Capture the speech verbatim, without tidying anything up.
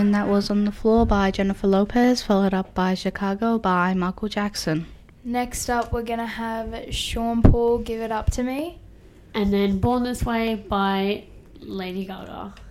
And that was On the Floor by Jennifer Lopez, followed up by Chicago by Michael Jackson. Next up, we're going to have Sean Paul, Give It Up to Me. And then Born This Way by Lady Gaga.